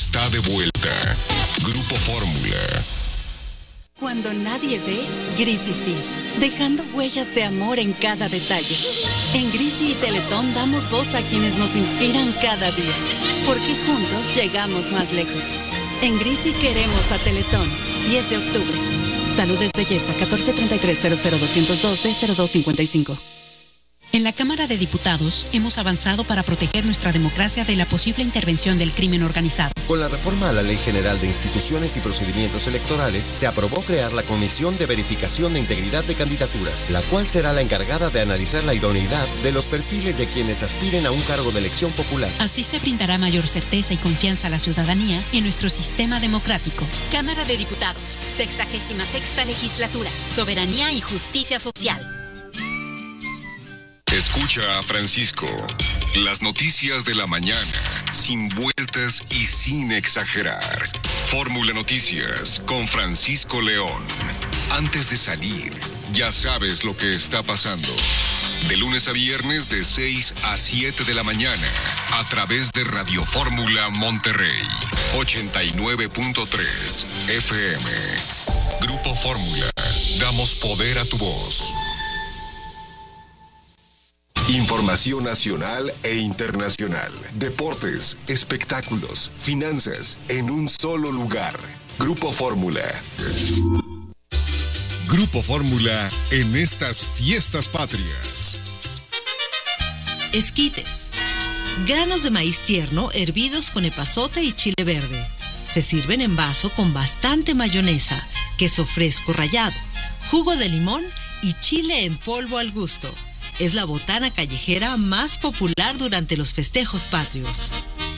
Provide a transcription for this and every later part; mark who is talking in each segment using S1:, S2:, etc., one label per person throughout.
S1: está de vuelta. Grupo Fórmula.
S2: Cuando nadie ve, Grisi sí, dejando huellas de amor en cada detalle. En Grisi y Teletón damos voz a quienes nos inspiran cada día, porque juntos llegamos más lejos. En Grisi queremos a Teletón. 10 de octubre. Salud es belleza. 1433-00202-D0255.
S3: En la Cámara de Diputados hemos avanzado para proteger nuestra democracia de la posible intervención del crimen organizado.
S4: Con la reforma a la Ley General de Instituciones y Procedimientos Electorales, se aprobó crear la Comisión de Verificación de Integridad de Candidaturas, la cual será la encargada de analizar la idoneidad de los perfiles de quienes aspiren a un cargo de elección popular.
S3: Así se brindará mayor certeza y confianza a la ciudadanía en nuestro sistema democrático.
S5: Cámara de Diputados, 66ª Legislatura, Soberanía y Justicia Social.
S1: Escucha a Francisco. Las noticias de la mañana, sin vueltas y sin exagerar. Fórmula Noticias con Francisco León. Antes de salir, ya sabes lo que está pasando. De lunes a viernes de 6 a 7 de la mañana, a través de Radio Fórmula Monterrey, 89.3 FM. Grupo Fórmula. Damos poder a tu voz. Información nacional e internacional, deportes, espectáculos, finanzas, en un solo lugar. Grupo Fórmula. Grupo Fórmula en estas fiestas patrias.
S6: Esquites. Granos de maíz tierno hervidos con epazote y chile verde. Se sirven en vaso con bastante mayonesa, queso fresco rallado, jugo de limón y chile en polvo al gusto. Es la botana callejera más popular durante los festejos patrios.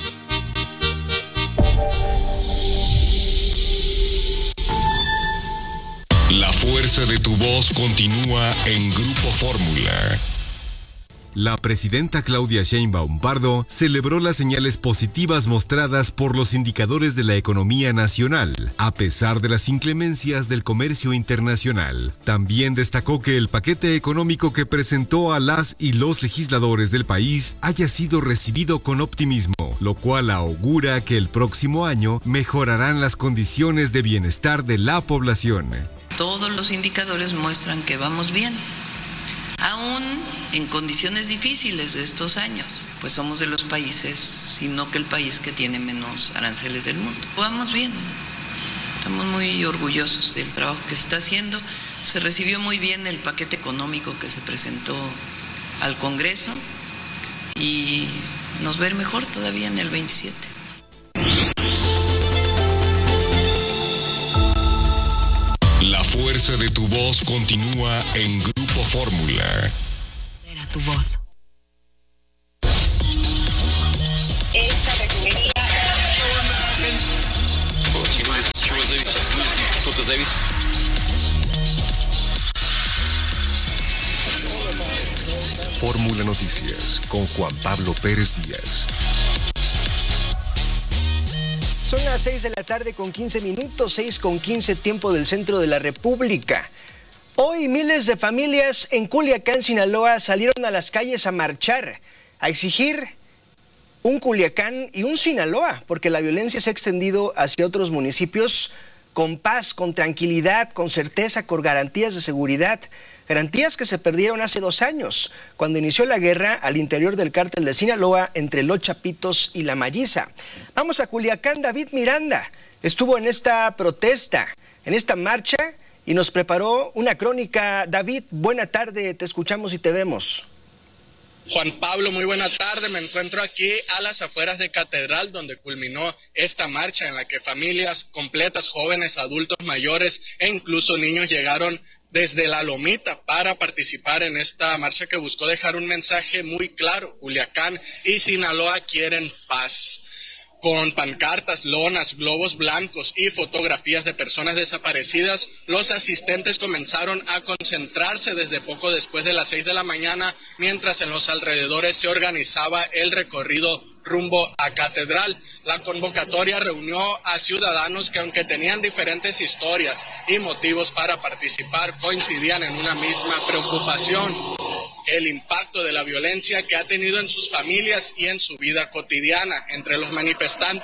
S1: La fuerza de tu voz continúa en Grupo Fórmula.
S7: La presidenta Claudia Sheinbaum Pardo celebró las señales positivas mostradas por los indicadores de la economía nacional, a pesar de las inclemencias del comercio internacional. También destacó que el paquete económico que presentó a las y los legisladores del país haya sido recibido con optimismo, lo cual augura que el próximo año mejorarán las condiciones de bienestar de la población.
S8: Todos los indicadores muestran que vamos bien. Aún en condiciones difíciles de estos años, pues somos de los países, sino que el país que tiene menos aranceles del mundo. Vamos bien, estamos muy orgullosos del trabajo que se está haciendo. Se recibió muy bien el paquete económico que se presentó al Congreso y nos va a ir mejor todavía en el 27.
S1: La fuerza de tu voz continúa en Grupo Fórmula.
S6: Era tu voz.
S9: Esta refinería.
S1: Fórmula Noticias con Juan Pablo Pérez Díaz.
S10: Son las 6 de la tarde con 15 minutos, 6 con 15 tiempo del centro de la República. Hoy miles de familias en Culiacán, Sinaloa, salieron a las calles a marchar, a exigir un Culiacán y un Sinaloa, porque la violencia se ha extendido hacia otros municipios con paz, con tranquilidad, con certeza, con garantías de seguridad. Garantías que se perdieron hace 2 años, cuando inició la guerra al interior del cártel de Sinaloa entre los Chapitos y la Malliza. Vamos a Culiacán, David Miranda estuvo en esta protesta, en esta marcha, y nos preparó una crónica. David, buena tarde, te escuchamos y te vemos.
S11: Juan Pablo, muy buena tarde. Me encuentro aquí a las afueras de Catedral, donde culminó esta marcha en la que familias completas, jóvenes, adultos mayores e incluso niños llegaron desde La Lomita para participar en esta marcha que buscó dejar un mensaje muy claro. Culiacán y Sinaloa quieren paz. Con pancartas, lonas, globos blancos y fotografías de personas desaparecidas, los asistentes comenzaron a concentrarse desde poco después de las 6 de la mañana, mientras en los alrededores se organizaba el recorrido rumbo a Catedral. La convocatoria reunió a ciudadanos que, aunque tenían diferentes historias y motivos para participar, coincidían en una misma preocupación: el impacto de la violencia que ha tenido en sus familias y en su vida cotidiana. Entre los manifestantes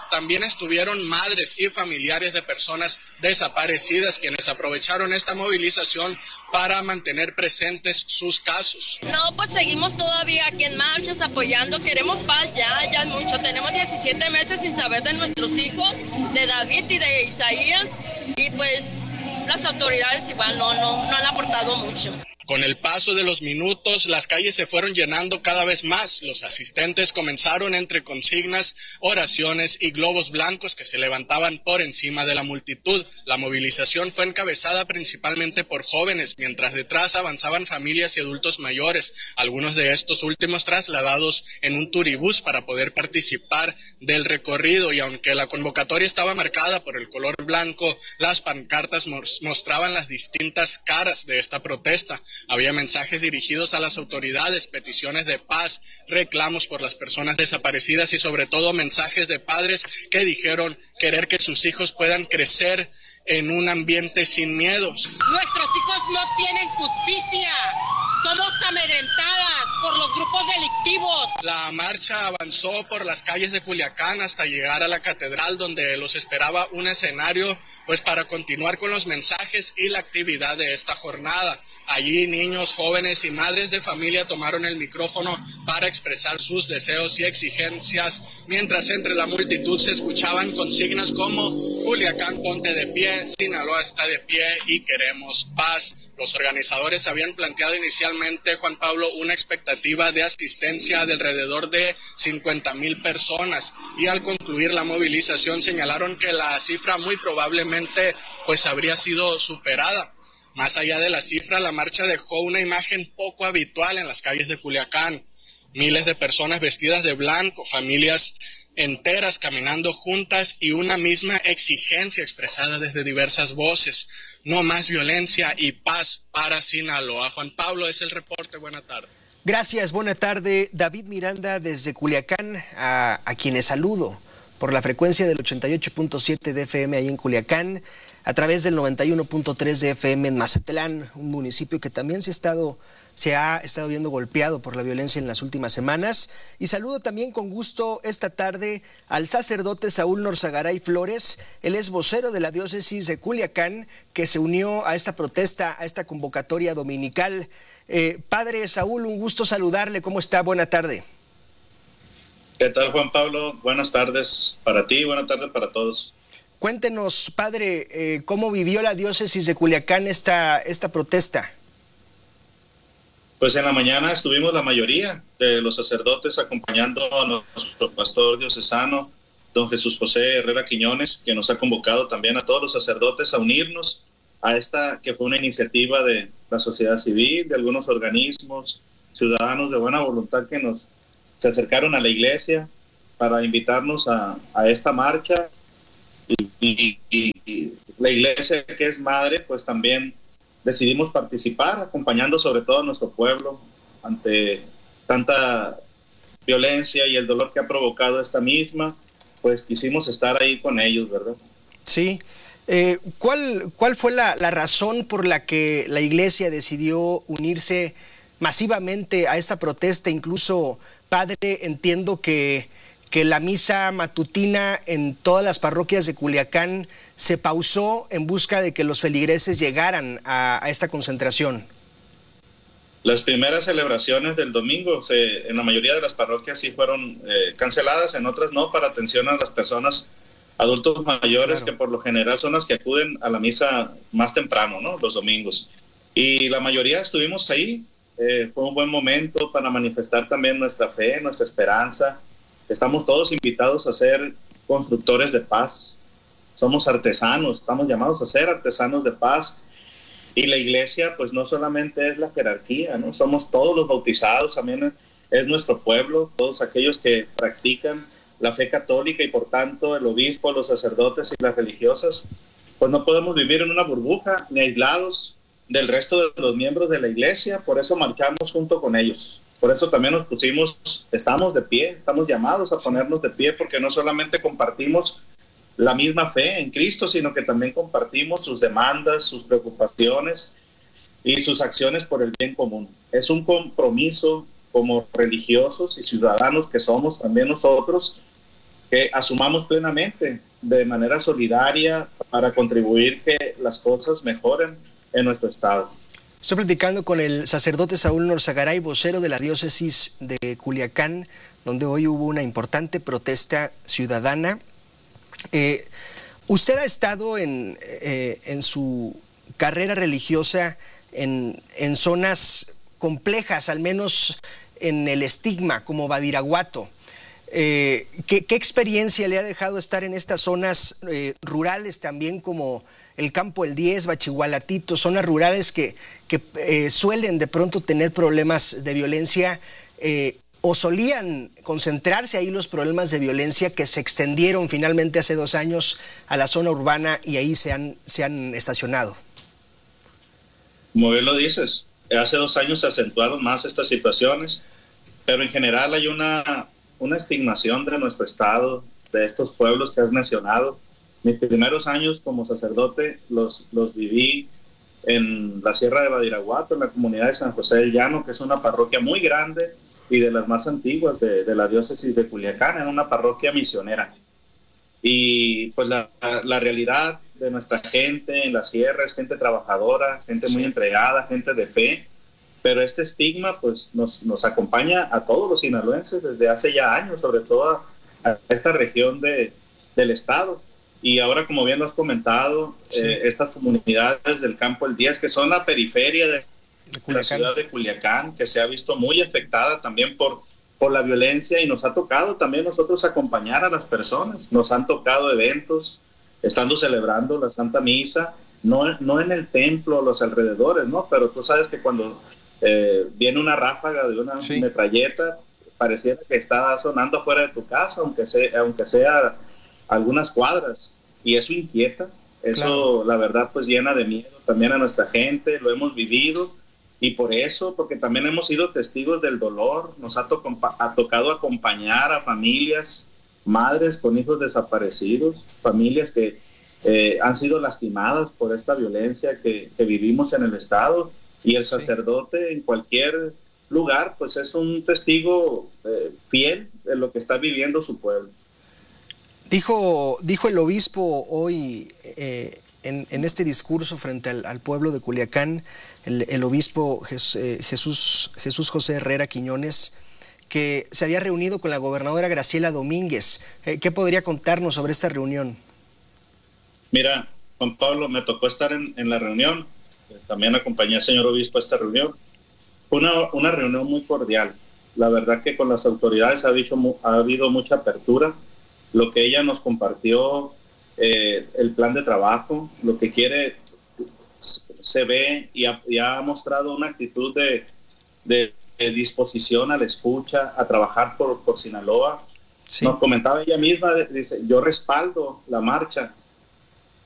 S11: también estuvieron madres y familiares de personas desaparecidas, quienes aprovecharon esta movilización para mantener presentes sus casos.
S12: No, pues seguimos todavía aquí en marchas apoyando, queremos paz ya es mucho, tenemos 17 meses sin saber de nuestros hijos, de David y de Isaías, y pues las autoridades igual no han aportado mucho.
S11: Con el paso de los minutos, las calles se fueron llenando cada vez más. Los asistentes comenzaron entre consignas, oraciones y globos blancos que se levantaban por encima de la multitud. La movilización fue encabezada principalmente por jóvenes, mientras detrás avanzaban familias y adultos mayores, algunos de estos últimos trasladados en un turibús para poder participar del recorrido. Y aunque la convocatoria estaba marcada por el color blanco, las pancartas mostraban las distintas caras de esta protesta. Había mensajes dirigidos a las autoridades, peticiones de paz, reclamos por las personas desaparecidas y sobre todo mensajes de padres que dijeron querer que sus hijos puedan crecer en un ambiente sin miedos.
S13: Nuestros hijos no tienen justicia. Somos amedrentadas por los grupos delictivos.
S11: La marcha avanzó por las calles de Culiacán hasta llegar a la catedral, donde los esperaba un escenario pues para continuar con los mensajes y la actividad de esta jornada. Allí niños, jóvenes y madres de familia tomaron el micrófono para expresar sus deseos y exigencias, mientras entre la multitud se escuchaban consignas como Culiacán ponte de pie, Sinaloa está de pie y queremos paz. Los organizadores habían planteado inicialmente, Juan Pablo, una expectativa de asistencia de alrededor de 50,000 personas y al concluir la movilización señalaron que la cifra muy probablemente pues habría sido superada. Más allá de la cifra, la marcha dejó una imagen poco habitual en las calles de Culiacán. Miles de personas vestidas de blanco, familias enteras caminando juntas y una misma exigencia expresada desde diversas voces. No más violencia y paz para Sinaloa. Juan Pablo, es el reporte. Buena tarde.
S10: Gracias, buena tarde. David Miranda desde Culiacán, a quienes saludo por la frecuencia del 88.7 de FM ahí en Culiacán, a través del 91.3 de FM en Mazatlán, un municipio que también se ha estado viendo golpeado por la violencia en las últimas semanas. Y saludo también con gusto esta tarde al sacerdote Saúl Norzagaray Flores. Él es vocero de la diócesis de Culiacán, que se unió a esta protesta, a esta convocatoria dominical. Padre Saúl, un gusto saludarle. ¿Cómo está? Buena tarde.
S14: ¿Qué tal, Juan Pablo? Buenas tardes para ti, buenas tardes para todos.
S10: Cuéntenos, padre, ¿cómo vivió la diócesis de Culiacán esta protesta?
S14: Pues en la mañana estuvimos la mayoría de los sacerdotes acompañando a nuestro pastor diocesano, don Jesús José Herrera Quiñones, que nos ha convocado también a todos los sacerdotes a unirnos a esta que fue una iniciativa de la sociedad civil, de algunos organismos, ciudadanos de buena voluntad que se acercaron a la iglesia para invitarnos a esta marcha. Y la iglesia, que es madre, pues también decidimos participar, acompañando sobre todo a nuestro pueblo ante tanta violencia y el dolor que ha provocado esta misma, pues quisimos estar ahí con ellos, ¿verdad?
S10: Sí. ¿Cuál fue la razón por la que la iglesia decidió unirse masivamente a esta protesta? Incluso, padre, entiendo que la misa matutina en todas las parroquias de Culiacán se pausó en busca de que los feligreses llegaran a esta concentración.
S14: Las primeras celebraciones del domingo en la mayoría de las parroquias sí fueron canceladas, en otras no, para atención a las personas adultos mayores, claro, que por lo general son las que acuden a la misa más temprano, ¿no? Los domingos. Y la mayoría estuvimos ahí. Fue un buen momento para manifestar también nuestra fe, nuestra esperanza. Estamos todos invitados a ser constructores de paz. Somos artesanos, estamos llamados a ser artesanos de paz. Y la iglesia, pues no solamente es la jerarquía, ¿no? Somos todos los bautizados, también es nuestro pueblo, todos aquellos que practican la fe católica y por tanto el obispo, los sacerdotes y las religiosas. Pues no podemos vivir en una burbuja ni aislados del resto de los miembros de la iglesia, por eso marchamos junto con ellos. Por eso también estamos de pie, estamos llamados a ponernos de pie, porque no solamente compartimos la misma fe en Cristo, sino que también compartimos sus demandas, sus preocupaciones y sus acciones por el bien común. Es un compromiso como religiosos y ciudadanos que somos también nosotros, que asumamos plenamente de manera solidaria para contribuir que las cosas mejoren en nuestro estado.
S10: Estoy platicando con el sacerdote Saúl Norzagaray, vocero de la diócesis de Culiacán, donde hoy hubo una importante protesta ciudadana. Usted ha estado en su carrera religiosa en zonas complejas, al menos en el estigma, como Badiraguato. ¿Qué experiencia le ha dejado estar en estas zonas rurales también, como el Campo El 10, Bachigualatito, zonas rurales que suelen de pronto tener problemas de violencia, o solían concentrarse ahí los problemas de violencia que se extendieron finalmente hace 2 años a la zona urbana y ahí se han estacionado?
S14: Como bien lo dices, hace 2 años se acentuaron más estas situaciones, pero en general hay una estigmación de nuestro estado, de estos pueblos que has mencionado. Mis primeros años como sacerdote los viví en la Sierra de Badiraguato, en la comunidad de San José del Llano, que es una parroquia muy grande y de las más antiguas de la diócesis de Culiacán, en una parroquia misionera. Y pues la realidad de nuestra gente en la sierra es gente trabajadora, gente muy entregada, gente de fe, pero este estigma pues nos acompaña a todos los sinaloenses desde hace ya años, sobre todo a esta región del estado. Y ahora, como bien lo has comentado, estas comunidades del Campo El 10, que son la periferia de la ciudad de Culiacán, que se ha visto muy afectada también por la violencia, y nos ha tocado también nosotros acompañar a las personas. Nos han tocado eventos, estando celebrando la Santa Misa, no en el templo, los alrededores, ¿no? Pero tú sabes que cuando viene una ráfaga de una metralleta, pareciera que está sonando fuera de tu casa, aunque sea algunas cuadras, y eso inquieta, eso claro. La verdad pues llena de miedo también a nuestra gente, lo hemos vivido, y por eso, porque también hemos sido testigos del dolor, nos ha tocado acompañar a familias, madres con hijos desaparecidos, familias que han sido lastimadas por esta violencia que vivimos en el estado, y el sacerdote en cualquier lugar pues es un testigo fiel de lo que está viviendo su pueblo.
S10: Dijo el obispo hoy en este discurso frente al pueblo de Culiacán, el obispo Jesús José Herrera Quiñones, que se había reunido con la gobernadora Graciela Domínguez. ¿Qué podría contarnos sobre esta reunión?
S14: Mira, Juan Pablo, me tocó estar en la reunión, también acompañé al señor obispo a esta reunión. Fue una reunión muy cordial. La verdad que con las autoridades ha habido mucha apertura. Lo que ella nos compartió, el plan de trabajo, lo que quiere, se ve y ha mostrado una actitud de disposición a la escucha, a trabajar por Sinaloa. Sí. Nos comentaba ella misma, dice, yo respaldo la marcha,